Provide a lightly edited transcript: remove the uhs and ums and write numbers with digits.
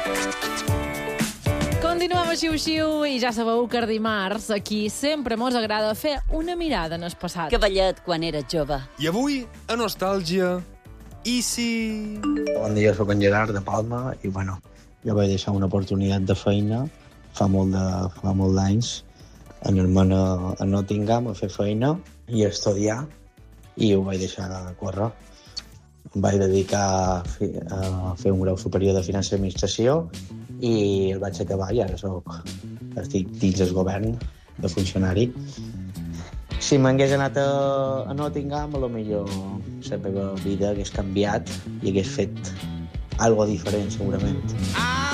Continuem a Xiu-Xiu i ja sabeu que el dimarts aquí sempre mos agrada fer una mirada en el passat. Cavallet quan eres jove. I avui, a Nostàlgia, i si... Bon dia, soc en Gerard de Palma i, jo vaig deixar una oportunitat de feina fa molt d'anys anar-me'n a Nottingham a fer feina i a estudiar i ho vaig deixar córrer. Em vaig dedicar a fer un grau superior de Finança i Administració i el vaig acabar i ara estic dins del govern de funcionari. Si m'hagués anat a Nottingham, potser la meva vida hagués canviat i hagués fet algo diferent, segurament.